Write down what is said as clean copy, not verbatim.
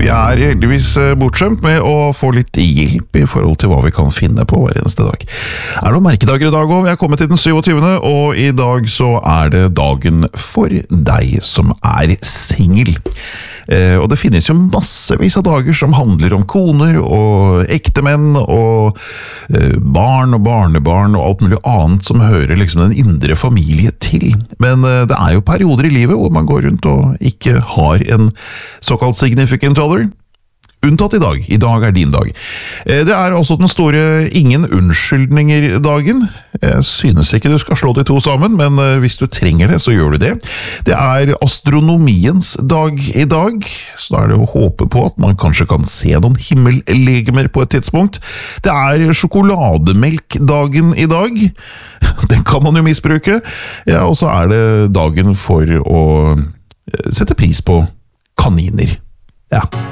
Vi heldigvis bortskjemt med å få litt hjelp I forhold til hva vi kan finne på hver eneste dag. Det noen merkedager I dag også. Vi kommet til den 27. Og I dag så det dagen for deg som single. Og det finnes jo massevis av dager som handler om koner og ektemenn og barn og barnebarn og alt mulig annet som hører liksom den indre familie til. Men det jo perioder I livet hvor man går rundt og ikke har en såkalt significant other. Unntatt I dag. I dag din dag. Det også den store ingen unnskyldninger-dagen. Jeg synes ikke du skal slå de to sammen, men hvis du trenger det, så gjør du det. Det astronomiens dag I dag, så det å håpe på at man kanskje kan se noen himmellegemer på et tidspunkt. Det sjokolademelkdagen I dag. Den kan man jo misbruke. Ja, og så det dagen for å sette pris på kaniner. Ja.